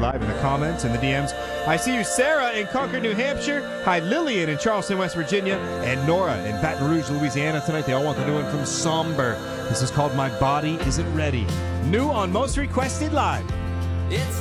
Live in the comments and the DMs. I see you, Sarah in Concord, New Hampshire. Hi, Lillian in Charleston, West Virginia. And Nora in Baton Rouge, Louisiana tonight. They all want the new one from Somber. This is called My Body Isn't Ready. New on Most Requested Live. It's